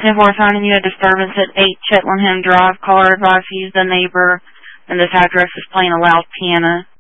10-4 finding you a disturbance at 8 Chetlanham Drive. Caller advised to use the neighbor, and this address is playing a loud piano.